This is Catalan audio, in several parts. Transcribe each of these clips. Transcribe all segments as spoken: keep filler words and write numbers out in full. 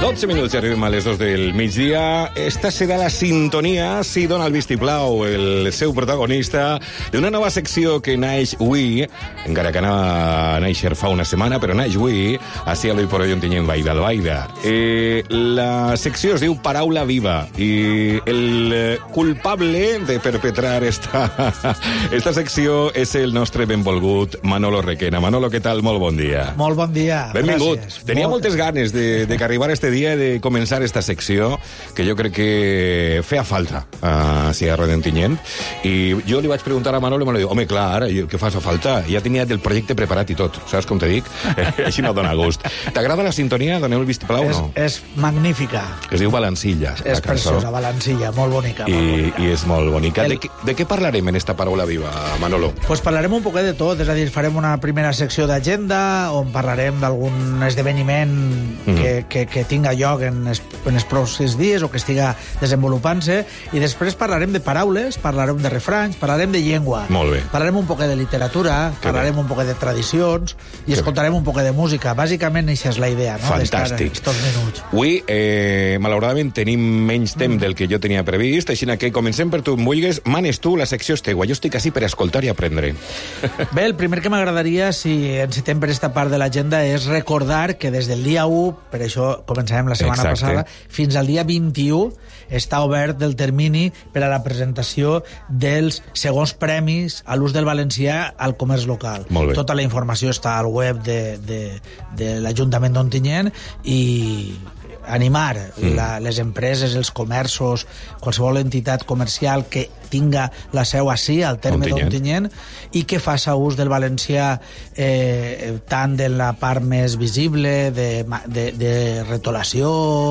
dotze minuts i arribem a les dos del migdia. Esta serà la sintonia, si dona el vistiplau, el seu protagonista, d'una nova secció que naix avui, encara que anava a néixer fa una setmana, però naix avui, així a l'Hoy por Hoy Ontinyent Baida Albaida. Eh, la secció es diu Paraula Viva, i el culpable de perpetrar esta, esta secció és el nostre benvolgut Manolo Requena. Manolo, què tal? Molt bon dia. Molt bon dia. Benvingut. Gràcies. Tenia Moltes. moltes ganes de, de que arribara este dia de començar esta secció, que jo crec que feia falta a Sia Radio Ontinyent. I jo li vaig preguntar a Manolo i me lo diu, home, clar, ara, què fa falta? Ja tenia el projecte preparat i tot, saps com te dic? Així no dona gust. T'agrada la sintonia? Doneu el vistiplau o no? És, és magnífica. Es diu Balancilla. És preciosa, Balancilla, molt bonica. I, molt bonica. I és molt bonica. El... De, què, de què parlarem en esta paraula viva, Manolo? Pues parlarem un poquet de tot, és a dir, farem una primera secció d'agenda on parlarem d'algun esdeveniment mm. que, que, que tinga lloc en els, en els pròxims dies o que estiga desenvolupant-se, i després parlarem de paraules, parlarem de refranys, parlarem de llengua. Molt bé. Parlarem un poquet de literatura, que parlarem bé. un poquet de tradicions i que escoltarem bé. un poquet de música. Bàsicament, això és la idea, no? Fantàstic. Estos minuts. Avui, eh, malauradament, tenim menys temps mm. del que jo tenia previst, així que comencem per tu, em vulguis, manes tu, la secció és teua. Jo estic així per escoltar i aprendre. Bé, el primer que m'agradaria, si encetem per esta part de l'agenda, és recordar que des del dia u, per això començarem la setmana Exacte. passada, fins al dia vint-i-u està obert el termini per a la presentació dels segons premis a l'ús del valencià al comerç local. Molt bé. Tota la informació està al web de, de, de l'Ajuntament d'Ontinyent i animar mm. la, les empreses, els comerços, qualsevol entitat comercial que tinga la seu així, al terme d'Ontinyent, i que faça ús del valencià eh, tant de la part més visible de, de, de retolació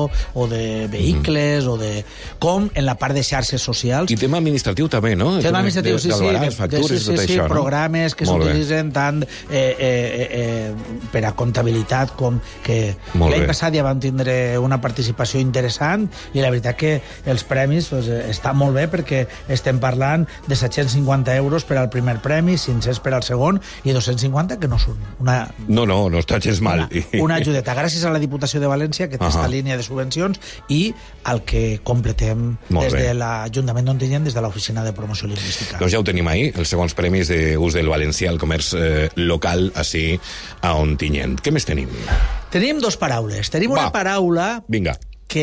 o de vehicles mm. o de com en la part de xarxes socials. I tema administratiu també, no? Tema administratiu, sí, sí. De, factures, de, sí, sí, tot sí, això, no? Programes que s'utilitzen tant eh, eh, eh, per a comptabilitat com que l'any passat ja vam tindre una participació interessant i la veritat que els premis pues, estan molt bé perquè estem parlant de set-cents cinquanta euros per al primer premi, cinc-cents per al segon i dos-cents cinquanta que no són una... No, no, no està gens mal. Una, una ajudeta. Gràcies a la Diputació de València que té aquesta línia de subvencions i al que completem molt des bé. de l'Ajuntament d'Ontinyent, des de l'Oficina de Promoció Lingüística. Doncs ja ho tenim ahir, els segons premis d'ús del valencià al comerç eh, local així a Ontinyent. Què més tenim? Tenim dos paraules. Tenim Va. una paraula Vinga.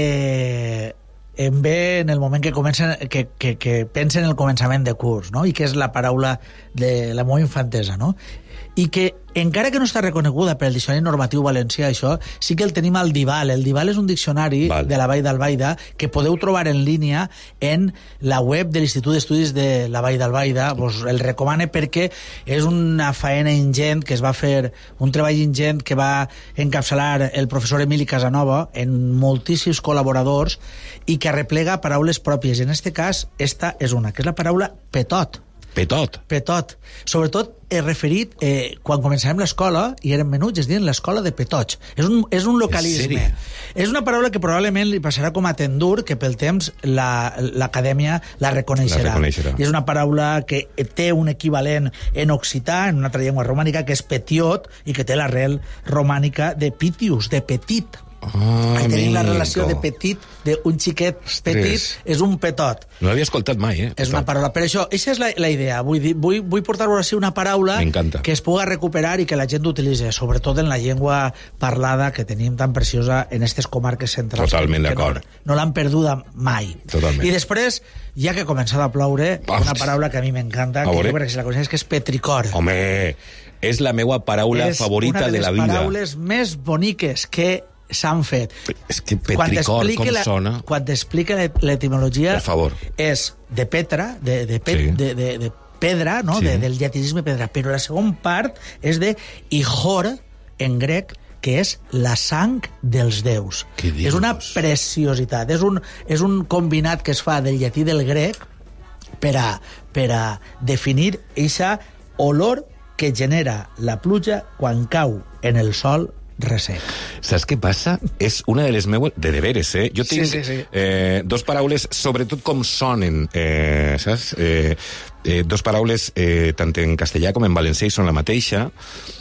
que em ve en el moment que, comencen, que, que, que pensen en el començament de curs, no? I que és la paraula de la meva infantesa, no? I que, encara que no està reconeguda per el Diccionari Normatiu Valencià, això, sí que el tenim al Dival. El Dival és un diccionari Val. de la Vall d'Albaida que podeu trobar en línia en la web de l'Institut d'Estudis de la Vall d'Albaida. Vos el recomane perquè és una faena ingent que es va fer, un treball ingent que va encapçalar el professor Emili Casanova en moltíssims col·laboradors i que arreplega paraules pròpies. En aquest cas, esta és una, que és la paraula petot. Petot. Petot. Sobretot he referit eh, quan començàvem l'escola i érem menuts, es diuen l'escola de petots. És un, és un localisme. És una paraula que probablement li passarà com a tendur, que pel temps l'acadèmia la, la reconeixerà. La reconeixerà. I és una paraula que té un equivalent en occità, en una altra llengua romànica, que és petiot, i que té l'arrel romànica de pitius, de petit. Ah, Ahí tenim amigo. la relació de petit, d'un xiquet petit, és un petot. No l'havia escoltat mai, eh? És una paraula. Per això, aquesta és la, la idea. Vull, dir, vull, vull portar-vos així una paraula que es puga recuperar i que la gent utilitzi, sobretot en la llengua parlada que tenim tan preciosa en aquestes comarques centrals. Totalment d'acord. No, no l'han perduda mai. Totalment. I després, ja que ha començat a ploure, Hosti. una paraula que a mi m'encanta, que jo crec que si la coneixes, que és petricor. Home, és la meva paraula és favorita de, de la vida. És una de les paraules més boniques que s'han fet. És que petricor, com la, sona... Quan t'explica l'etimologia, per favor, és de petra, de, de, pet, sí. de, de, de pedra, no? Sí. de, del llatinisme pedra, però la segona part és de ijor, en grec, que és la sang dels déus. És una preciositat, és un, és un combinat que es fa del llatí i del grec per a, per a definir eixa olor que genera la pluja quan cau en el sol resec. Saps què passa? És una de les meues... De deberes, eh? Jo tinc sí, sí, sí. Eh, dos paraules, sobretot com sonen, eh, saps? Eh, eh, dos paraules, eh, tant en castellà com en valencià, i són la mateixa.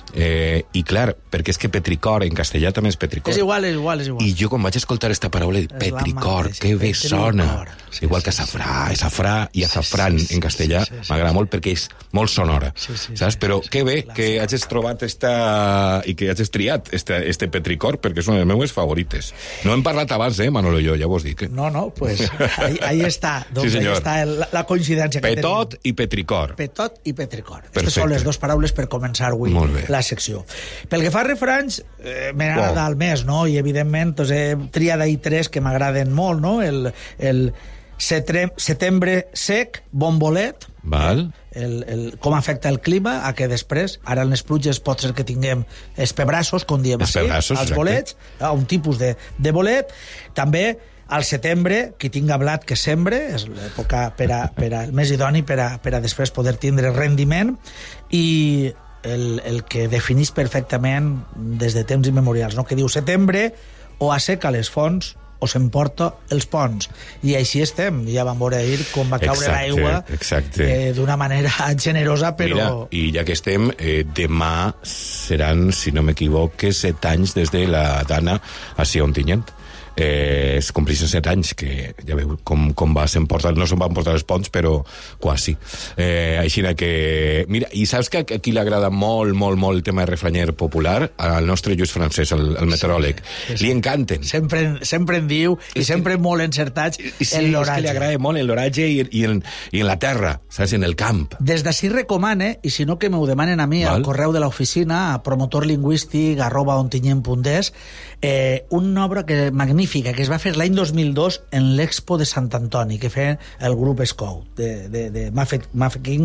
Eh, I clar, perquè és que petricor, en castellà també és petricor. És igual, és igual, és igual. I jo quan vaig escoltar esta paraula, petricor, que bé sona. Sí, igual que safrà, sí, safrà i azafrán sí, sí, en castellà, sí, sí, sí, m'agrada sí, molt perquè és molt sonora, sí, sí, saps? Però sí, que bé sí, que hagis trobat esta... i que hagis triat este, este petricor, perquè és una de les meves favorites. No hem parlat abans, eh, Manolo i jo, ja vos dic. Eh? No, no, pues ahí, ahí està, doncs sí, ahí està el, la coincidència que Petot tenim. I petricor. Petot i petricor. Aquestes són les dues paraules per començar avui la secció. Pel que fa a refranys, eh, m'agrada wow. el mes, no? I evidentment doncs, he triat ahir tres que m'agraden molt, no? El, el setre, setembre sec, bon bolet, val. El, el, com afecta el clima, a que després, ara en les pluges pot ser que tinguem espebrassos, com diem així, als bolets, un tipus de, de bolet. També al setembre, qui tinga blat que sembre, és l'època per a, per a, el més idoni per a, per a després poder tindre rendiment, i el, el que definís perfectament des de temps immemorials, no? Que diu setembre o asseca les fonts o s'emporta els ponts. I així estem. Ja vam veure ahir com va caure l'aigua eh, d'una manera generosa, però... Mira, i ja que estem, eh, demà seran, si no m'equivoque, set anys des de la Dana a Sia Ontinyent. Eh, es compleixen set anys, que ja veu com, com va s'emportar, no se'n van portar els ponts, però quasi. Eh, així que... Mira, i saps que aquí li agrada molt, molt, molt el tema de refranyer popular al nostre Lluís Francesc, el, el meteoròleg. Sí, sí. Li encanten. Sempre, sempre en diu, i és sempre que... molt encertats sí, en l'oratge. És que li agrada molt en l'oratge i, i, en, i en la terra, saps? En el camp. Des d'ací recomane, i si no que m'ho demanen a mi, Val. Al correu de l'oficina, a promotorlingüístic arroba ontinyent punt es, eh, una obra que magnífica que es va fer l'any dos mil dos en l'Expo de Sant Antoni, que feia el grup Scout de, de, de Mafeking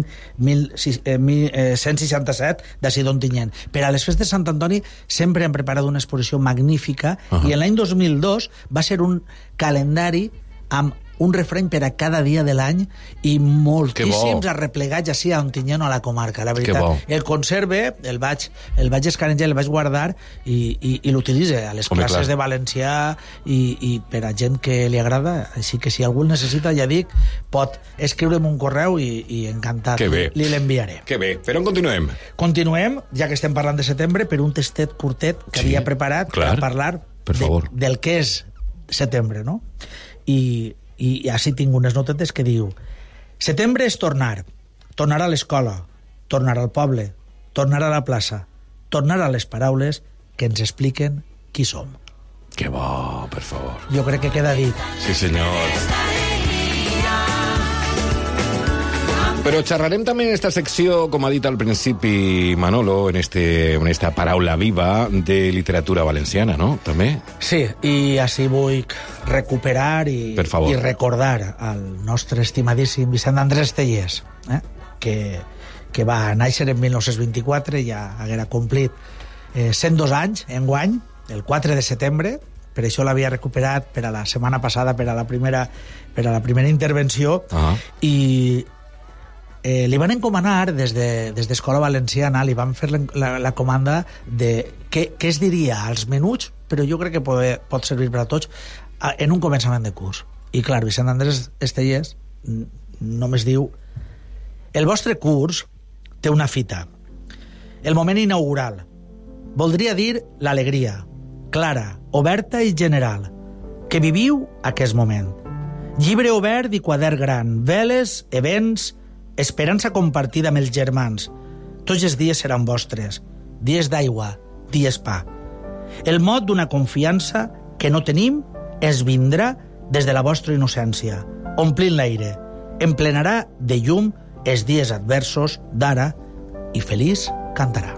cent seixanta-set d'ací d'Ontinyent. Per a les festes de Sant Antoni sempre han preparat una exposició magnífica, uh-huh. i l'any dos mil dos va ser un calendari amb un refrany per a cada dia de l'any i moltíssims arreplegats així a Ontinyent o a la comarca, la veritat. El conserve, el vaig, el vaig escanejar, el vaig guardar i, i, i l'utilitze a les Home, classes clar. de valencià i, i per a gent que li agrada, així que si algú necessita, ja dic, pot escriure'm un correu i, i encantat li l'enviaré. Que bé, per on continuem? Continuem, ja que estem parlant de setembre, per un testet curtet que sí, havia preparat clar. per parlar per de, del que és setembre, no? I i així tinc unes notetes que diu: setembre és tornar, tornar a l'escola, tornar al poble, tornar a la plaça, tornar a les paraules que ens expliquen qui som. Que bo, per favor. Jo crec que queda dit. Sí, senyor. Però xerrarem també en esta secció, com ha dit al principi Manolo, en, este, en esta paraula viva de literatura valenciana, no? També? Sí, i així vull recuperar i, i recordar al nostre estimadíssim Vicent Andrés Tellers, eh? que, que va néixer en mil nou-cents vint-i-quatre, ja haguera complit eh, cent dos anys, enguany, el quatre de setembre, per això l'havia recuperat per a la setmana passada, per a la primera, per a la primera intervenció, uh-huh. i Eh, li van encomanar des de, des d'Escola Valenciana, li van fer la, la comanda de què, què es diria als menuts, però jo crec que pot, pot servir per a tots a, en un començament de curs. I clar, Vicent Andrés Estellers només diu: el vostre curs té una fita, el moment inaugural, voldria dir l'alegria clara, oberta i general que viviu aquest moment. Llibre obert i quadern gran, veles, events, esperança compartida amb els germans. Tots els dies seran vostres, dies d'aigua, dies pa. El mot d'una confiança que no tenim es vindrà des de la vostra innocència, omplint l'aire, emplenarà de llum els dies adversos d'ara i feliç cantarà.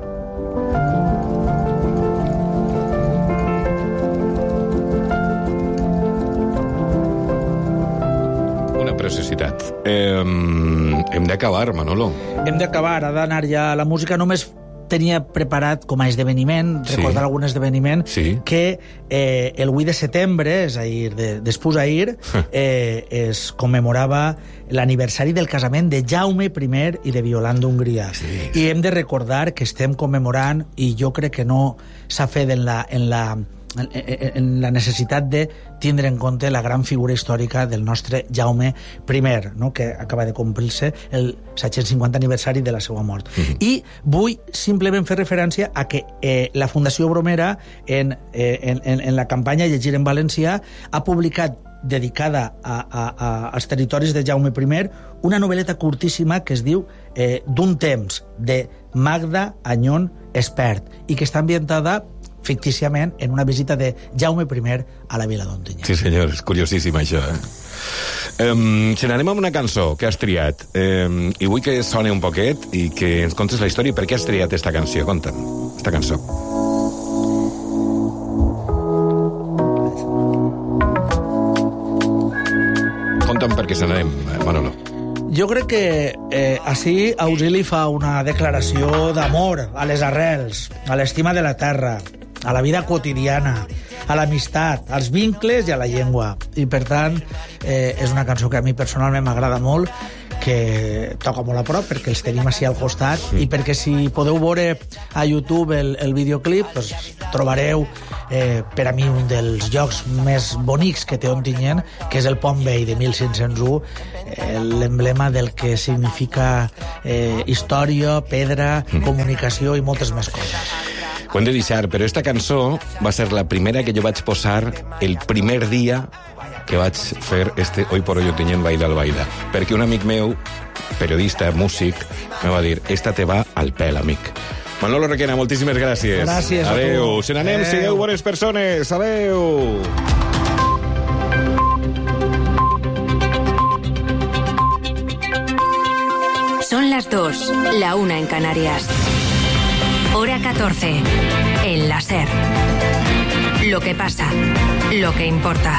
Preciositat. Eh, hem d'acabar, Manolo. Hem d'acabar, ha d'anar ja a la música. Només tenia preparat com a esdeveniment, sí. recordar algun esdeveniment, sí. que eh, el vuit de setembre, és a dir, de, després ahir, eh, es commemorava l'aniversari del casament de Jaume primer i de Violant d'Hongria. Sí, sí. I hem de recordar que estem commemorant, i jo crec que no s'ha fet en la... En la en, en la necessitat de tindre en compte la gran figura històrica del nostre Jaume primer, no? Que acaba de complir-se el set-cents cinquanta aniversari de la seva mort. Mm-hmm. I vull simplement fer referència a que eh, la Fundació Bromera en, eh, en, en, en la campanya Llegir en Valencià ha publicat, dedicada a, a, a, als territoris de Jaume primer, una novel·leta curtíssima que es diu eh, D'un temps, de Magda Añón Espert, i que està ambientada fictíciament en una visita de Jaume primer a la vila d'Ontinyent. Sí, senyor, és curiosíssim això, eh? Um, se n'anem amb una cançó que has triat, um, i vull que soni un poquet i que ens contes la història. Per què has triat esta canció? Conta'm, esta cançó. Conta'm per què se n'anem, Manolo. Jo crec que eh, així Auxili fa una declaració d'amor a les arrels, a l'estima de la terra, a la vida quotidiana, a l'amistat, als vincles i a la llengua. I, per tant, eh, és una cançó que a mi personalment m'agrada molt, que toca molt a prop perquè els tenim així al costat, mm. i perquè si podeu veure a YouTube el, el videoclip, pues, trobareu eh, per a mi un dels llocs més bonics que té Ontinyent, que és el Pont Vell de mil cinc-cents u, eh, l'emblema del que significa eh, història, pedra, mm. comunicació i moltes més coses. Ho hem de deixar, però esta cançó va ser la primera que jo vaig posar el primer dia que vaig fer este Hoy por Hoy Ontinyent Baida al Baida, perquè un amic meu, periodista, músic, me va dir, esta te va al pèl, amic. Manolo Requena, moltíssimes gràcies. Gràcies a tu. Adéu. Se n'anem, sigueu bones persones. Adéu. Son las dos, la una en Canarias. Hora catorce, en la SER. Lo que pasa, lo que importa.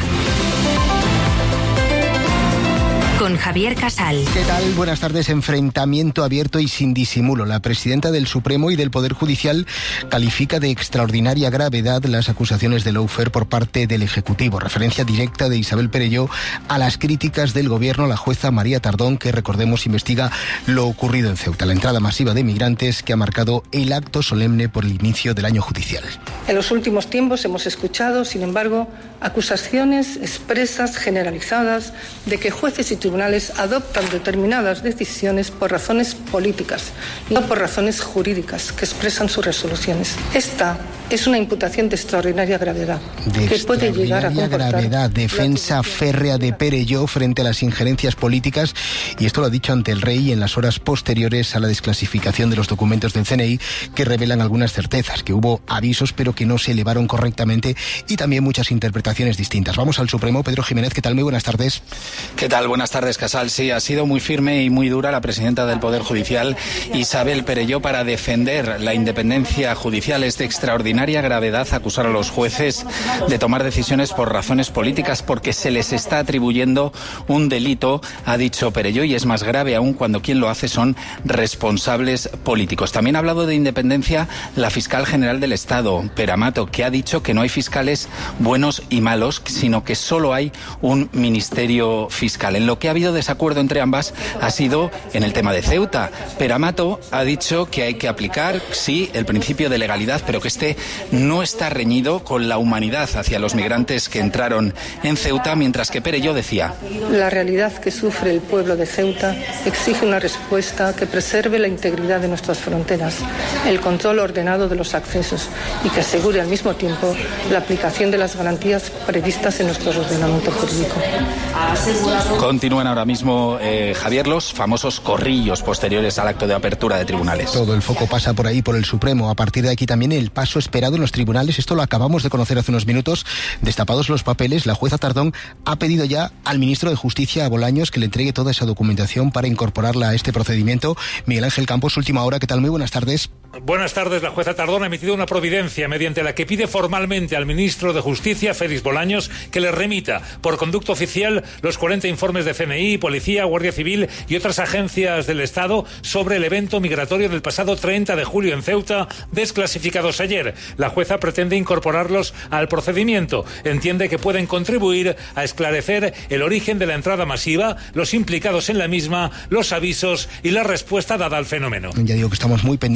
Con Javier Casal. ¿Qué tal? Buenas tardes. Enfrentamiento abierto y sin disimulo. La presidenta del Supremo y del Poder Judicial califica de extraordinaria gravedad las acusaciones de lawfare por parte del Ejecutivo. Referencia directa de Isabel Perelló a las críticas del Gobierno a la jueza María Tardón, que, recordemos, investiga lo ocurrido en Ceuta, la entrada masiva de migrantes que ha marcado el acto solemne por el inicio del año judicial. En los últimos tiempos hemos escuchado, sin embargo, acusaciones expresas, generalizadas, de que jueces y tribunales adoptan determinadas decisiones por razones políticas, no por razones jurídicas que expresan sus resoluciones. Esta es una imputación de extraordinaria gravedad, de que puede llegar a comportar gravedad, defensa férrea de Perelló frente a las injerencias políticas, y esto lo ha dicho ante el rey en las horas posteriores a la desclasificación de los documentos del C N I, que revelan algunas certezas, que hubo avisos pero que no se elevaron correctamente, y también muchas interpretaciones distintas. Vamos al Supremo. Pedro Jiménez, ¿qué tal? Muy buenas tardes. ¿Qué tal? Buenas tardes, Casal. Sí, ha sido muy firme y muy dura la presidenta del Poder Judicial, Isabel Perelló, para defender la independencia judicial. Es de extraordinaria gravedad acusar a los jueces de tomar decisiones por razones políticas, porque se les está atribuyendo un delito, ha dicho Perelló, y es más grave aún cuando quien lo hace son responsables políticos. También ha hablado de independencia la fiscal general del Estado, Pere Mato, que ha dicho que no hay fiscales buenos y malos, sino que solo hay un ministerio fiscal. En lo que ha habido desacuerdo entre ambas ha sido en el tema de Ceuta. Pere Mato ha dicho que hay que aplicar, sí, el principio de legalidad, pero que este no está reñido con la humanidad hacia los migrantes que entraron en Ceuta, mientras que Perelló decía: la realidad que sufre el pueblo de Ceuta exige una respuesta que preserve la integridad de nuestras fronteras, el control ordenado de los accesos y que asegure al mismo tiempo la aplicación de las garantías previstas en nuestro ordenamiento jurídico. Continúan ahora mismo, eh, Javier, los famosos corrillos posteriores al acto de apertura de tribunales. Todo el foco pasa por ahí, por el Supremo. A partir de aquí también el paso esperado en los tribunales. Esto lo acabamos de conocer hace unos minutos. Destapados los papeles, la jueza Tardón ha pedido ya al ministro de Justicia, a Bolaños, que le entregue toda esa documentación para incorporarla a este procedimiento. Miguel Ángel Campos, última hora. ¿Qué tal? Muy buenas tardes. Buenas tardes. La jueza Tardón ha emitido una providencia mediante la que pide formalmente al ministro de Justicia, Félix Bolaños, que le remita por conducto oficial los cuarenta informes de C N I, Policía, Guardia Civil y otras agencias del Estado sobre el evento migratorio del pasado treinta de julio en Ceuta, desclasificados ayer. La jueza pretende incorporarlos al procedimiento. Entiende que pueden contribuir a esclarecer el origen de la entrada masiva, los implicados en la misma, los avisos y la respuesta dada al fenómeno. Ya digo que estamos muy pendientes del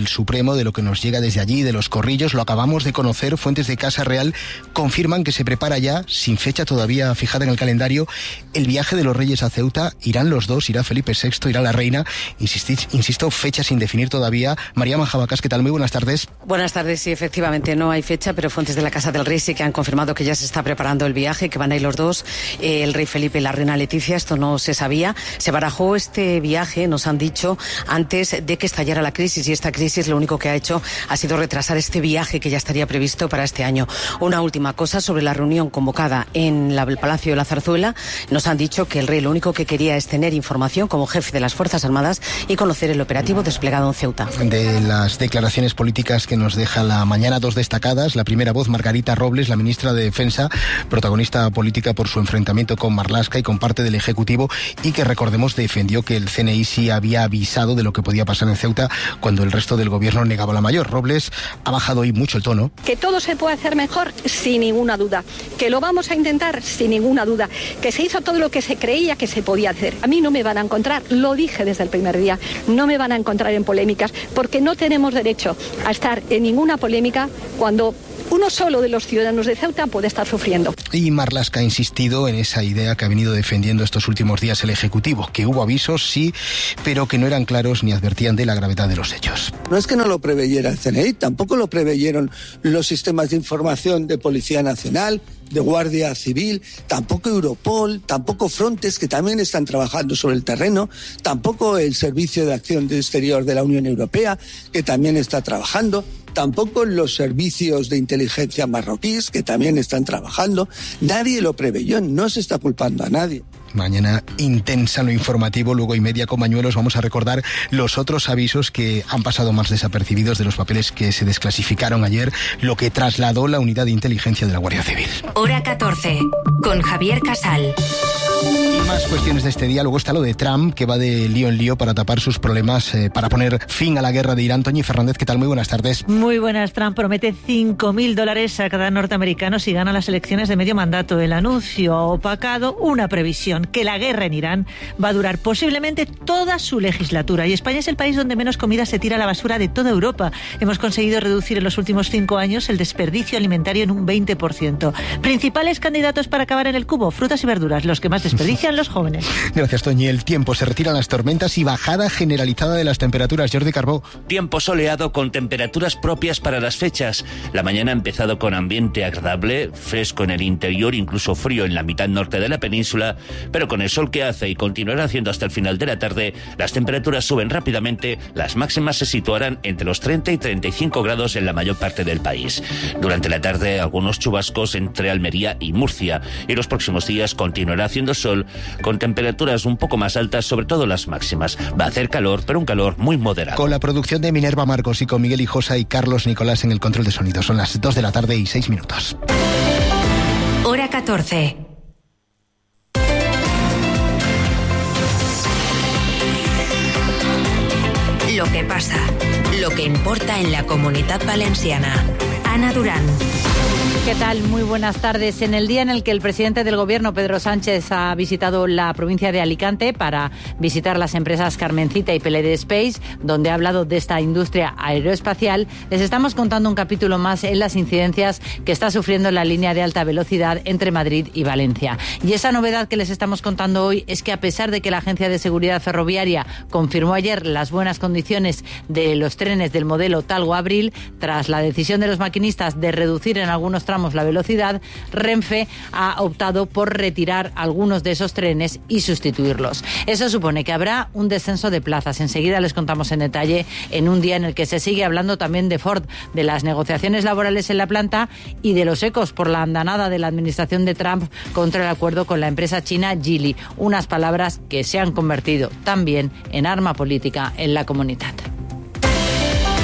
del Supremo, de lo que nos llega desde allí, de los corrillos, lo acabamos de conocer. Fuentes de Casa Real confirman que se prepara ya, sin fecha todavía fijada en el calendario, el viaje de los Reyes a Ceuta. Irán los dos, irá Felipe sexto, irá la reina. Insistís, insisto, fecha sin definir todavía. María Manjabacas, ¿qué tal? Muy buenas tardes. Buenas tardes, sí, efectivamente no hay fecha, pero fuentes de la Casa del Rey sí que han confirmado que ya se está preparando el viaje, que van a ir los dos, eh, el rey Felipe y la reina Leticia. Esto no se sabía. Se barajó este viaje, nos han dicho, antes de que estallara la crisis, y esta crisis lo único que ha hecho ha sido retrasar este viaje que ya estaría previsto para este año. Una última cosa sobre la reunión convocada en la, el Palacio de la Zarzuela. Nos han dicho que el rey lo único que quería es tener información como jefe de las Fuerzas Armadas y conocer el operativo desplegado en Ceuta. De las declaraciones políticas que nos deja la mañana, dos destacadas. La primera voz, Margarita Robles, la ministra de Defensa, protagonista política por su enfrentamiento con Marlaska y con parte del Ejecutivo, y que, recordemos, defendió que el C N I sí había avisado de lo que podía pasar en Ceuta cuando el resto del gobierno negaba la mayor. Robles ha bajado hoy mucho el tono. Que todo se puede hacer mejor, sin ninguna duda. Que lo vamos a intentar, sin ninguna duda. Que se hizo todo lo que se creía que se podía hacer. A mí no me van a encontrar, lo dije desde el primer día, no me van a encontrar en polémicas, porque no tenemos derecho a estar en ninguna polémica cuando uno solo de los ciudadanos de Ceuta puede estar sufriendo. Y Marlaska ha insistido en esa idea que ha venido defendiendo estos últimos días el Ejecutivo, que hubo avisos, sí, pero que no eran claros ni advertían de la gravedad de los hechos. No es que no lo preveyera el C N I, tampoco lo preveyeron los sistemas de información de Policía Nacional, de Guardia Civil, tampoco Europol, tampoco Frontex, que también están trabajando sobre el terreno, tampoco el Servicio de Acción Exterior de la Unión Europea, que también está trabajando, tampoco los servicios de inteligencia marroquíes, que también están trabajando. Nadie lo preveyó, no se está culpando a nadie. Mañana intensa en lo informativo, luego y media con Mañuelos. Vamos a recordar los otros avisos que han pasado más desapercibidos de los papeles que se desclasificaron ayer, lo que trasladó la unidad de inteligencia de la Guardia Civil. Hora catorce, con Javier Casal. Y más cuestiones de este día. Luego está lo de Trump, que va de lío en lío para tapar sus problemas, eh, para poner fin a la guerra de Irán. Toñi Fernández, ¿qué tal? Muy buenas tardes. Muy buenas. Trump promete cinco mil dólares a cada norteamericano si gana las elecciones de medio mandato. El anuncio ha opacado una previsión, que la guerra en Irán va a durar posiblemente toda su legislatura. Y España es el país donde menos comida se tira a la basura de toda Europa. Hemos conseguido reducir en los últimos cinco años el desperdicio alimentario en un veinte por ciento. Principales candidatos para acabar en el cubo: frutas y verduras, los que más desperdician los jóvenes. Gracias, Toñi. El tiempo, se retiran las tormentas y bajada generalizada de las temperaturas. Jordi Carbó. Tiempo soleado con temperaturas propias para las fechas. La mañana ha empezado con ambiente agradable, fresco en el interior, incluso frío en la mitad norte de la península, pero con el sol que hace y continuará haciendo hasta el final de la tarde, las temperaturas suben rápidamente. Las máximas se situarán entre los treinta y treinta y cinco grados en la mayor parte del país. Durante la tarde, algunos chubascos entre Almería y Murcia, y los próximos días continuará haciendo sol con temperaturas un poco más altas, sobre todo las máximas. Va a hacer calor, pero un calor muy moderado. Con la producción de Minerva Marcos y con Miguel Hijosa y Carlos Nicolás en el control de sonido. Son las dos de la tarde y seis minutos. Hora catorce. Lo que pasa, lo que importa en la Comunitat Valenciana. Ana Durán. ¿Qué tal? Muy buenas tardes. En el día en el que el presidente del Gobierno, Pedro Sánchez, ha visitado la provincia de Alicante para visitar las empresas Carmencita y P L D Space, donde ha hablado de esta industria aeroespacial, les estamos contando un capítulo más en las incidencias que está sufriendo la línea de alta velocidad entre Madrid y Valencia. Y esa novedad que les estamos contando hoy es que, a pesar de que la Agencia de Seguridad Ferroviaria confirmó ayer las buenas condiciones de los trenes del modelo Talgo-Abril, tras la decisión de los maquinistas de reducir en algunos tramos la velocidad, Renfe ha optado por retirar algunos de esos trenes y sustituirlos. Eso supone que habrá un descenso de plazas. Enseguida les contamos en detalle, en un día en el que se sigue hablando también de Ford, de las negociaciones laborales en la planta y de los ecos por la andanada de la administración de Trump contra el acuerdo con la empresa china Geely. Unas palabras que se han convertido también en arma política en la comunidad.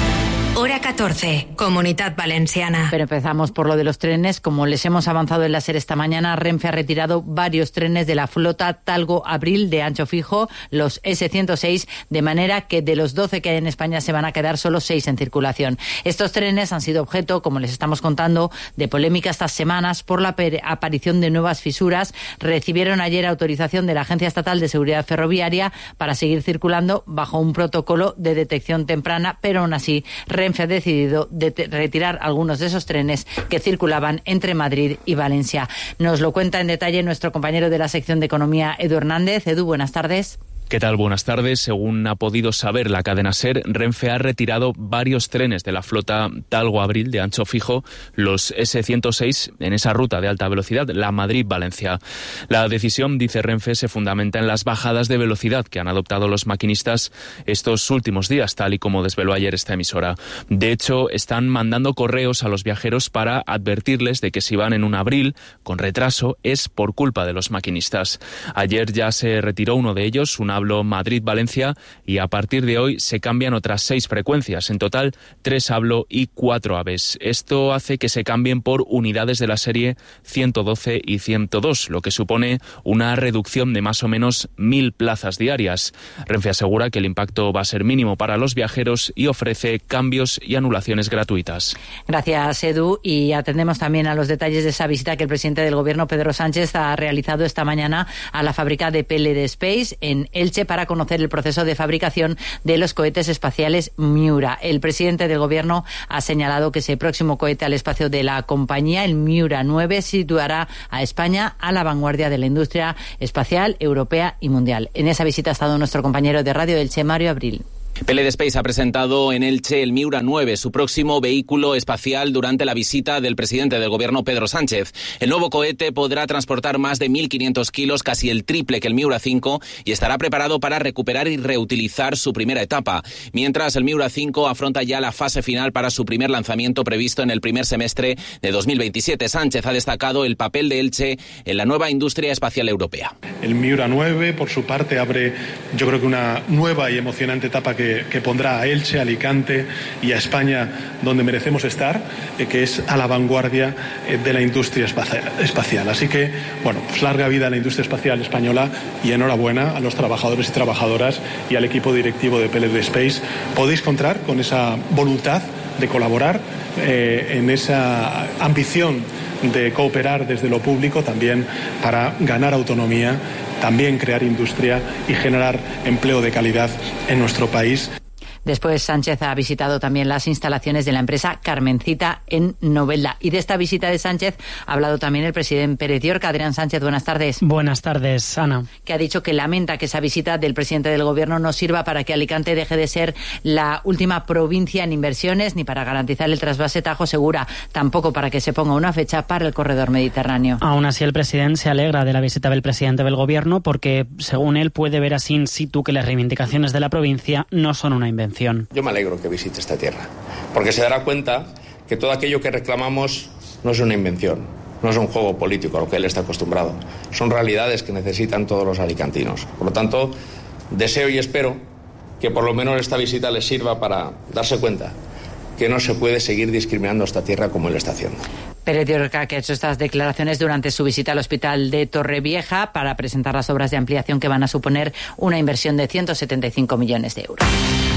Hora catorce, Comunidad Valenciana. Pero empezamos por lo de los trenes. Como les hemos avanzado en la SER esta mañana, Renfe ha retirado varios trenes de la flota Talgo-Abril de ancho fijo, los ese ciento seis, de manera que de los doce que hay en España se van a quedar solo seis en circulación. Estos trenes han sido objeto, como les estamos contando, de polémica estas semanas por la aparición de nuevas fisuras. Recibieron ayer autorización de la Agencia Estatal de Seguridad Ferroviaria para seguir circulando bajo un protocolo de detección temprana, pero aún así Renfe ha decidido de retirar algunos de esos trenes que circulaban entre Madrid y Valencia. Nos lo cuenta en detalle nuestro compañero de la sección de Economía, Edu Hernández. Edu, buenas tardes. ¿Qué tal? Buenas tardes. Según ha podido saber la cadena SER, Renfe ha retirado varios trenes de la flota Talgo-Abril de ancho fijo, los ese ciento seis, en esa ruta de alta velocidad, la Madrid-Valencia. La decisión, dice Renfe, se fundamenta en las bajadas de velocidad que han adoptado los maquinistas estos últimos días, tal y como desveló ayer esta emisora. De hecho, están mandando correos a los viajeros para advertirles de que si van en un Abril con retraso es por culpa de los maquinistas. Ayer ya se retiró uno de ellos, una Madrid-Valencia, y a partir de hoy se cambian otras seis frecuencias. En total, tres Hablo y cuatro Aves. Esto hace que se cambien por unidades de la serie ciento doce y ciento dos, lo que supone una reducción de más o menos mil plazas diarias. Renfe asegura que el impacto va a ser mínimo para los viajeros y ofrece cambios y anulaciones gratuitas. Gracias, Edu. Y atendemos también a los detalles de esa visita que el presidente del Gobierno, Pedro Sánchez, ha realizado esta mañana a la fábrica de P L D Space en Elche para conocer el proceso de fabricación de los cohetes espaciales Miura. El presidente del Gobierno ha señalado que ese próximo cohete al espacio de la compañía, el Miura nueve, situará a España a la vanguardia de la industria espacial europea y mundial. En esa visita ha estado nuestro compañero de Radio Elche, Mario Abril. P L D Space ha presentado en Elche el Miura nueve, su próximo vehículo espacial, durante la visita del presidente del Gobierno, Pedro Sánchez. El nuevo cohete podrá transportar más de mil quinientos kilos, casi el triple que el Miura cinco, y estará preparado para recuperar y reutilizar su primera etapa. Mientras, el Miura cinco afronta ya la fase final para su primer lanzamiento previsto en el primer semestre de dos mil veintisiete. Sánchez ha destacado el papel de Elche en la nueva industria espacial europea. El Miura nueve, por su parte, abre, yo creo que una nueva y emocionante etapa que Que, que pondrá a Elche, a Alicante y a España donde merecemos estar, eh, que es a la vanguardia eh, de la industria espacial. Así que, bueno, pues larga vida a la industria espacial española y enhorabuena a los trabajadores y trabajadoras y al equipo directivo de P L D Space. Podéis contar con esa voluntad de colaborar, eh, en esa ambición de cooperar desde lo público también para ganar autonomía, también crear industria y generar empleo de calidad en nuestro país. Después, Sánchez ha visitado también las instalaciones de la empresa Carmencita en Novelda. Y de esta visita de Sánchez ha hablado también el presidente Pérez Llorca. Adrián Sánchez, buenas tardes. Buenas tardes, Ana. Que ha dicho que lamenta que esa visita del presidente del Gobierno no sirva para que Alicante deje de ser la última provincia en inversiones, ni para garantizar el trasvase Tajo Segura, tampoco para que se ponga una fecha para el corredor mediterráneo. Aún así, el presidente se alegra de la visita del presidente del Gobierno porque, según él, puede ver así in situ que las reivindicaciones de la provincia no son una invención. Yo me alegro que visite esta tierra, porque se dará cuenta que todo aquello que reclamamos no es una invención, no es un juego político a lo que él está acostumbrado, son realidades que necesitan todos los alicantinos. Por lo tanto, deseo y espero que por lo menos esta visita les sirva para darse cuenta que no se puede seguir discriminando a esta tierra como él está haciendo. Pérez Llorca, que ha hecho estas declaraciones durante su visita al hospital de Torrevieja para presentar las obras de ampliación que van a suponer una inversión de ciento setenta y cinco millones de euros.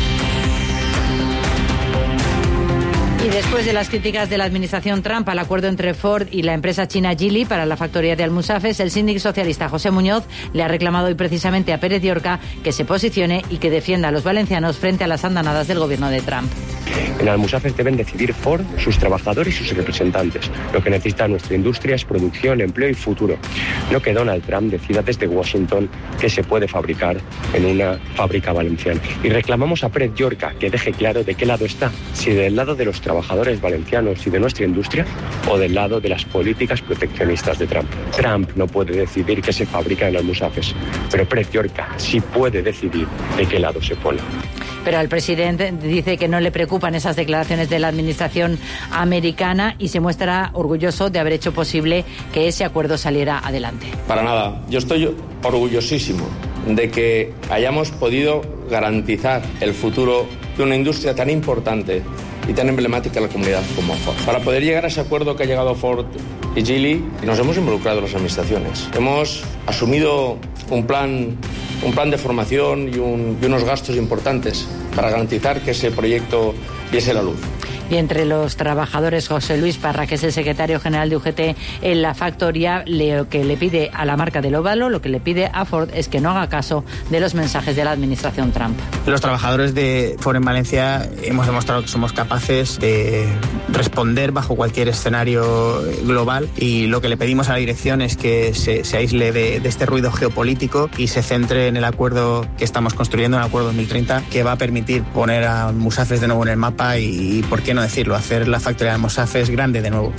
Y después de las críticas de la administración Trump al acuerdo entre Ford y la empresa china Geely para la factoría de Almusafes, el síndico socialista José Muñoz le ha reclamado hoy precisamente a Pérez Llorca que se posicione y que defienda a los valencianos frente a las andanadas del gobierno de Trump. En Almusafes deben decidir Ford, sus trabajadores y sus representantes. Lo que necesita nuestra industria es producción, empleo y futuro. No que Donald Trump decida desde Washington que se puede fabricar en una fábrica valenciana. Y reclamamos a Pérez Llorca que deje claro de qué lado está, si del lado de los trabajadores valencianos y de nuestra industria o del lado de las políticas proteccionistas de Trump. Trump no puede decidir qué se fabrica en Almusafes, pero Pérez Llorca sí puede decidir de qué lado se pone. Pero el presidente dice que no le preocupan esas declaraciones de la administración americana y se muestra orgulloso de haber hecho posible que ese acuerdo saliera adelante. Para nada, yo estoy orgullosísimo de que hayamos podido garantizar el futuro de una industria tan importante y tan emblemática en la comunidad como Ford. Para poder llegar a ese acuerdo que ha llegado Ford y Geely, nos hemos involucrado las administraciones. Hemos asumido un plan, un plan de formación y, un, y unos gastos importantes para garantizar que ese proyecto viese la luz. Y entre los trabajadores, José Luis Parra, que es el secretario general de U G T en la factoría, lo que le pide a la marca del óvalo, lo que le pide a Ford es que no haga caso de los mensajes de la administración Trump. Los trabajadores de Ford en Valencia hemos demostrado que somos capaces de responder bajo cualquier escenario global, y lo que le pedimos a la dirección es que se, se aísle de, de este ruido geopolítico y se centre en el acuerdo que estamos construyendo, en el acuerdo dos mil treinta, que va a permitir poner a Musafes de nuevo en el mapa y, y ¿por qué no decirlo?, hacer la factoría de Musafes grande de nuevo.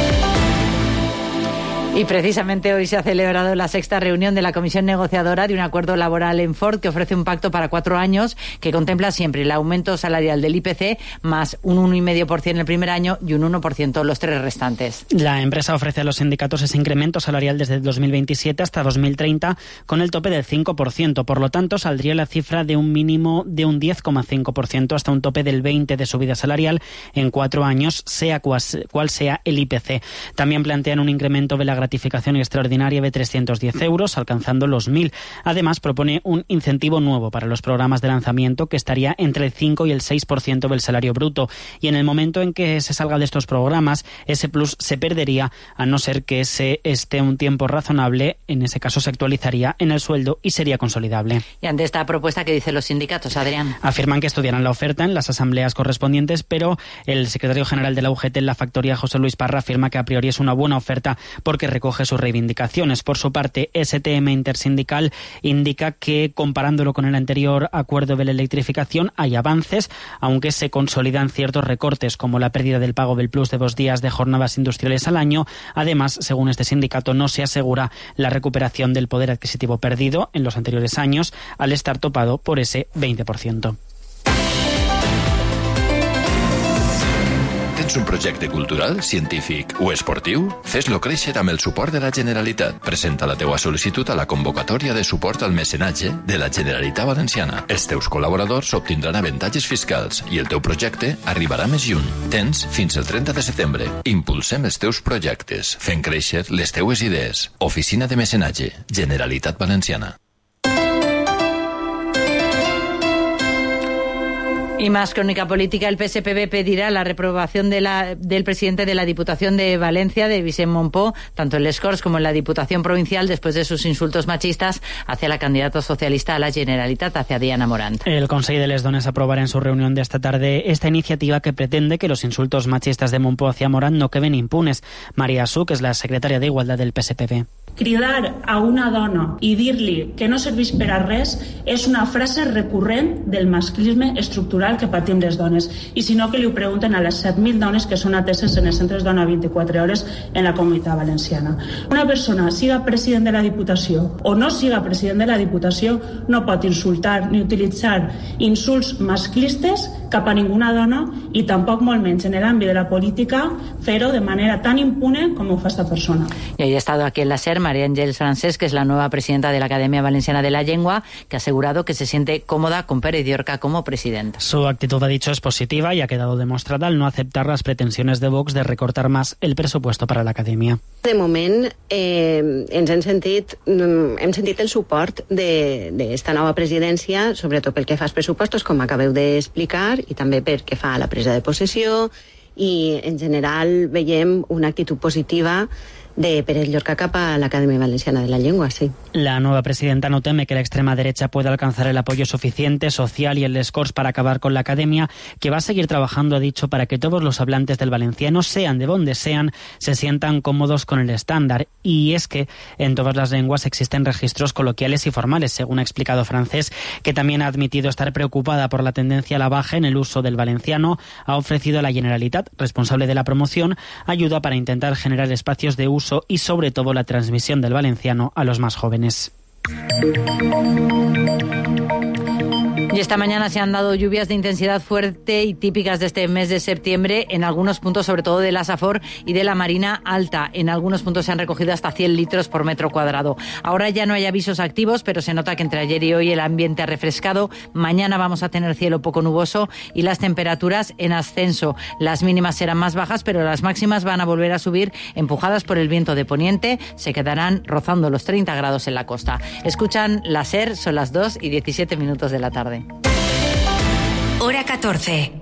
Y precisamente hoy se ha celebrado la sexta reunión de la Comisión Negociadora de un acuerdo laboral en Ford que ofrece un pacto para cuatro años que contempla siempre el aumento salarial del I P C más un uno coma cinco por ciento el primer año y un uno por ciento los tres restantes. La empresa ofrece a los sindicatos ese incremento salarial desde dos mil veintisiete hasta dos mil treinta con el tope del cinco por ciento. Por lo tanto, saldría la cifra de un mínimo de un diez coma cinco por ciento hasta un tope del veinte por ciento de subida salarial en cuatro años, sea cual sea el I P C. También plantean un incremento de la gratificación extraordinaria de trescientos diez euros, alcanzando los mil. Además, propone un incentivo nuevo para los programas de lanzamiento que estaría entre el cinco y el seis por ciento del salario bruto. Y en el momento en que se salga de estos programas, ese plus se perdería, a no ser que se esté un tiempo razonable. En ese caso se actualizaría en el sueldo y sería consolidable. Y ante esta propuesta, ¿qué dicen los sindicatos, Adrián? Afirman que estudiarán la oferta en las asambleas correspondientes, pero el secretario general de la U G T en la factoría, José Luis Parra, afirma que a priori es una buena oferta porque recoge sus reivindicaciones. Por su parte, S T M Intersindical indica que, comparándolo con el anterior acuerdo de la electrificación, hay avances, aunque se consolidan ciertos recortes, como la pérdida del pago del plus de dos días de jornadas industriales al año. Además, según este sindicato, no se asegura la recuperación del poder adquisitivo perdido en los anteriores años, al estar topado por ese veinte por ciento. Tens un projecte cultural, científic o esportiu? Fes-lo créixer amb el suport de la Generalitat. Presenta la teua sol·licitud a la convocatòria de suport al mecenatge de la Generalitat Valenciana. Els teus col·laboradors obtindran avantatges fiscals i el teu projecte arribarà més lluny. Tens fins el trenta de setembre. Impulsem els teus projectes, fent créixer les teues idees. Oficina de Mecenatge, Generalitat Valenciana. Y más crónica política, el P S P B pedirá la reprobación de la, del presidente de la Diputación de Valencia, de Vicent Monpó, tanto en les Corts como en la Diputación Provincial, después de sus insultos machistas hacia la candidata socialista a la Generalitat, hacia Diana Morant. El Consell de les Dones aprobará en su reunión de esta tarde esta iniciativa que pretende que los insultos machistas de Monpó hacia Morant no queden impunes. María Su, que es la secretaria de Igualdad del P S P B. Cridar a una dona i dir-li que no serveix per a res és una frase recurrent del masclisme estructural que patim les dones. I si no, que li ho pregunten a les set mil dones que són ateses en els centres dona vint-i-quatre hores en la Comunitat Valenciana. Una persona, siga president de la Diputació o no siga president de la Diputació, no pot insultar ni utilitzar insults masclistes cap a ninguna dona i tampoc molt menys en l'àmbit de la política fer-ho de manera tan impune com ho fa esta persona. Y hoy ha estado aquí en la SER María Ángeles Francés, que es la nueva presidenta de la Academia Valenciana de la Lengua, que ha asegurado que se siente cómoda con Pérez Llorca como presidenta. Su actitud, ha dicho, es positiva y ha quedado demostrada al no aceptar las pretensiones de Vox de recortar más el presupuesto para la Academia. De moment eh, ens hem sentit, hem sentit el suport d'esta nova presidència, sobretot pel que fa als pressupostos, com acabeu d'explicar, i també pel que fa a la presa de possessió, i en general veiem una actitud positiva de Pérez Llorca cap a la Academia Valenciana de la Lengua, sí. La nueva presidenta no teme que la extrema derecha pueda alcanzar el apoyo suficiente, social y en les Corts para acabar con la Academia, que va a seguir trabajando, ha dicho, para que todos los hablantes del valenciano, sean de donde sean, se sientan cómodos con el estándar. Y es que en todas las lenguas existen registros coloquiales y formales, según ha explicado Francés, que también ha admitido estar preocupada por la tendencia a la baja en el uso del valenciano. Ha ofrecido a la Generalitat, responsable de la promoción, ayuda para intentar generar espacios de uso y sobre todo la transmisión del valenciano a los más jóvenes. Y esta mañana se han dado lluvias de intensidad fuerte y típicas de este mes de septiembre en algunos puntos, sobre todo de la Safor y de la Marina Alta. En algunos puntos se han recogido hasta cien litros por metro cuadrado. Ahora ya no hay avisos activos, pero se nota que entre ayer y hoy el ambiente ha refrescado. Mañana vamos a tener cielo poco nuboso y las temperaturas en ascenso. Las mínimas serán más bajas, pero las máximas van a volver a subir, empujadas por el viento de poniente. Se quedarán rozando los treinta grados en la costa. Escuchan la SER, son las dos y diecisiete minutos de la tarde. Hora catorce.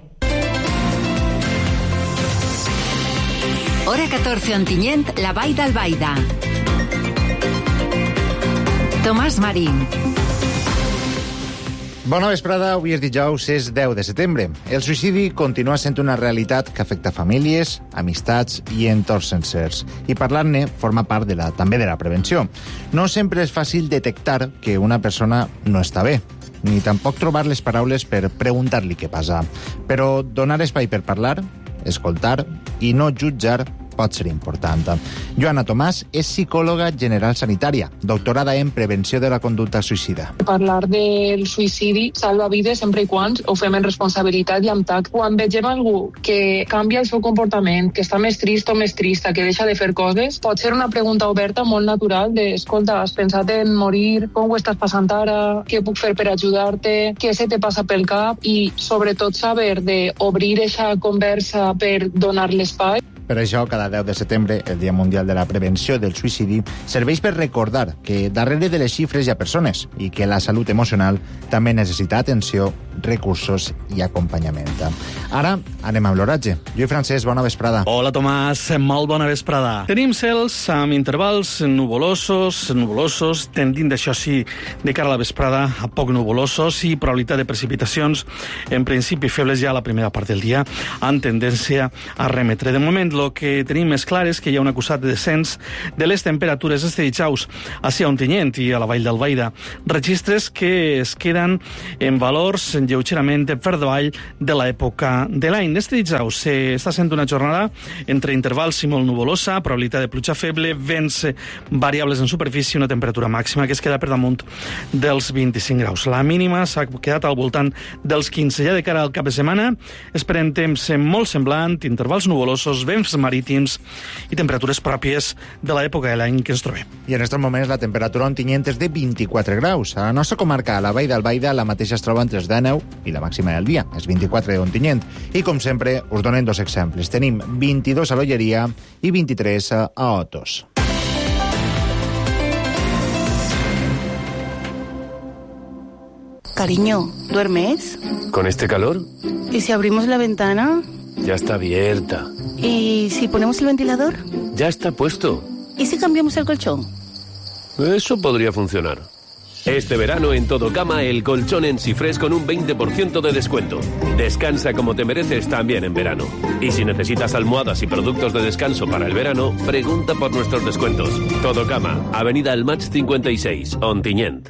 Hora catorce Ontinyent, la Vall d'Albaida. Tomàs Marín. Bona vesprada, avui és dijous, és deu de setembre. El suïcidi continua sent una realitat que afecta famílies, amistats i entorns sencers. I parlar-ne forma part de la, també de la prevenció. No sempre és fàcil detectar que una persona no està bé, ni tampoc trobar les paraules per preguntar-li què passa. Però donar espai per parlar, escoltar i no jutjar pot ser important. Joana Tomàs és psicòloga general sanitària, doctorada en prevenció de la conducta suïcida. Parlar del suïcidi salva vides sempre i quan ho fem en responsabilitat i amb tact. Quan vegem algú que canvia el seu comportament, que està més trist o més trista, que deixa de fer coses, pot ser una pregunta oberta molt natural de, escolta, has pensat en morir? Com ho estàs passant ara? Què puc fer per ajudar-te? Què se te passa pel cap? I sobretot saber d'obrir aquesta conversa per donar l'espai. Per això, cada deu de setembre, el Dia Mundial de la Prevenció del Suïcidi, serveix per recordar que darrere de les xifres hi ha persones i que la salut emocional també necessita atenció, recursos i acompanyament. Ara anem amb l'oratge. Lluís Francesc, bona vesprada. Hola, Tomàs, molt bona vesprada. Tenim cels amb intervals nuvolosos, nuvolosos, tendint, això sí, de cara a la vesprada, a poc nuvolosos i probabilitat de precipitacions, en principi febles ja a la primera part del dia, amb tendència a remetre. De moment, el que tenim més clar és que hi ha un acusat de descens de les temperatures este dijous a Ontinyent i a la Vall d'Albaida. Registres que es queden en valors lleugerament per davall de l'època de l'any. Este dijous està sent una jornada entre intervals i molt nuvolosa, probabilitat de pluja feble, vents variables en superfície i una temperatura màxima que es queda per damunt dels vint-i-cinc graus. La mínima s'ha quedat al voltant dels quinze. Ja de cara al cap de setmana esperem temps molt semblant, intervals nuvolosos, vents marítims i temperatures pròpies de l'època de l'any que ens trobem. I en aquests moments la temperatura a Ontinyent és de vint-i-quatre graus. A la nostra comarca, a la Vall d'Albaida, la mateixa es troba entre els deu i la màxima del dia, és vint-i-quatre de Ontinyent. I com sempre, us donem dos exemples. Tenim vint-i-dos a l'Olleria i vint-i-tres a Otos. Cariño, ¿duermes? ¿Con este calor? ¿Y si abrimos la ventana? Ya está abierta. ¿Y si ponemos el ventilador? Ya está puesto. ¿Y si cambiamos el colchón? Eso podría funcionar. Este verano en Todo Cama el colchón en Sifres con un veinte por ciento de descuento. Descansa como te mereces también en verano. Y si necesitas almohadas y productos de descanso para el verano, pregunta por nuestros descuentos. Todo Cama, Avenida El Maig cincuenta y seis, Ontinyent.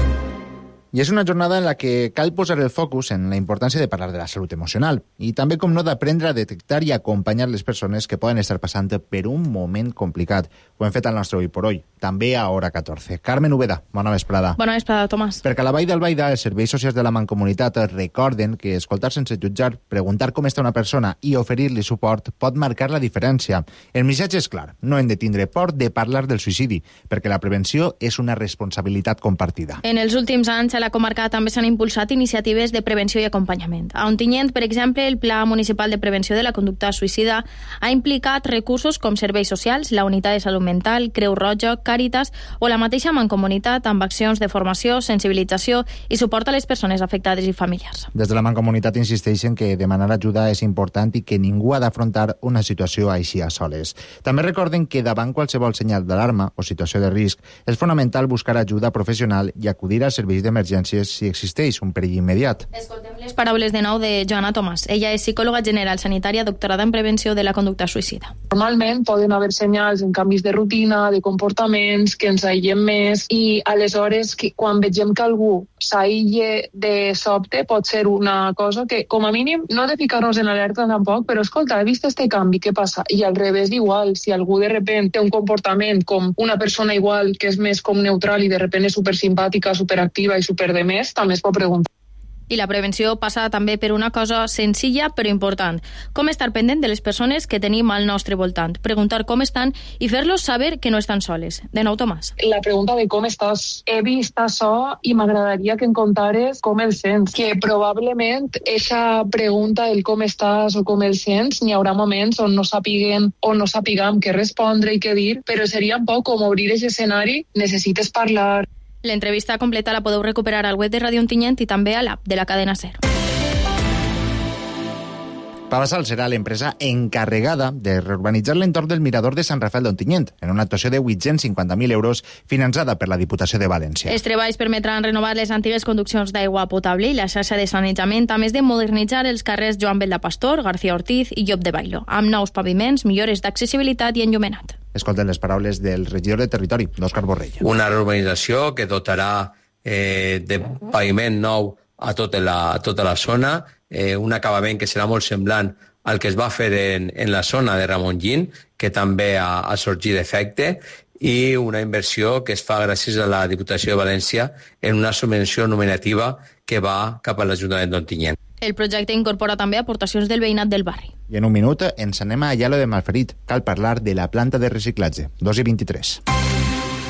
I és una jornada en la que cal posar el focus en la importància de parlar de la salut emocional i també, com no, d'aprendre a detectar i acompanyar les persones que poden estar passant per un moment complicat. Ho hem fet al nostre Hoy por Hoy, també a Hora catorze. Carmen Ubeda, bona vesprada. Bona vesprada, Tomàs. Perquè a la Vall d'Albaida els serveis socials de la Mancomunitat recorden que escoltar sense jutjar, preguntar com està una persona i oferir-li suport pot marcar la diferència. El missatge és clar, no hem de tindre por de parlar del suïcidi, perquè la prevenció és una responsabilitat compartida. En els últims anys a la comarca també s'han impulsat iniciatives de prevenció i acompanyament. A Ontinyent, per exemple, el Pla Municipal de Prevenció de la Conducta Suïcida ha implicat recursos com serveis socials, la Unitat de Salut Mental, Creu Roja, Càritas o la mateixa Mancomunitat amb accions de formació, sensibilització i suport a les persones afectades i familiars. Des de la Mancomunitat insisteixen que demanar ajuda és important i que ningú ha d'afrontar una situació així a soles. També recorden que davant qualsevol senyal d'alarma o situació de risc és fonamental buscar ajuda professional i acudir als serveis d'emergència si existeix un perill immediat. Escoltem les paraules de nou de Joana Tomàs. Ella és psicòloga general sanitària, doctorada en prevenció de la conducta suïcida. Normalment poden haver senyals en canvis de rutina, de comportaments, que ens aïllem més i aleshores que, quan vegem que algú s'aïlle de sobte pot ser una cosa que, com a mínim, no de ficar-nos en alerta tampoc, però escolta, he vist este canvi, què passa? I al revés igual, si algú de repente té un comportament com una persona igual que és més com neutral i de repente és supersimpàtica, superactiva i super de més, també es pot preguntar. I la prevenció passa també per una cosa senzilla però important. Com estar pendent de les persones que tenim al nostre voltant, preguntar com estan i fer-los saber que no estan soles. De nou, Tomàs. La pregunta de com estàs. He vist això i m'agradaria que em contares com el sents. Que probablement eixa pregunta del com estàs o com el sents, n'hi haurà moments on no sapiguem o no sapiguem què respondre i què dir, però seria un poc com obrir aquest escenari. Necessites parlar. L'entrevista completa la podeu recuperar al web de Ràdio Ontinyent i també a l'app de la cadena SER. Pavasal serà l'empresa encarregada de reurbanitzar l'entorn del mirador de Sant Rafael d'Ontinyent, en una actuació de vuit-cents cinquanta mil euros finançada per la Diputació de València. Els treballs permetran renovar les antigues conduccions d'aigua potable i la xarxa de sanejament, a més de modernitzar els carrers Joan Bel de Pastor, García Ortiz i Llop de Bailo, amb nous paviments, millores d'accessibilitat i enllumenat. Escolten les paraules del regidor de Territori, d'Òscar Borrell. Una urbanització que dotarà eh, de paviment nou a tota la, a tota la zona, eh, un acabament que serà molt semblant al que es va fer en, en la zona de Ramon Llull, que també ha, ha sorgit d'efecte, i una inversió que es fa gràcies a la Diputació de València en una subvenció nominativa que va cap a l'Ajuntament d'Ontinyent. El projecte incorpora també aportacions del veïnat del barri. I en un minut ens anem a Aielo de Malferit. Cal parlar de la planta de reciclatge. dos i vint-i-tres.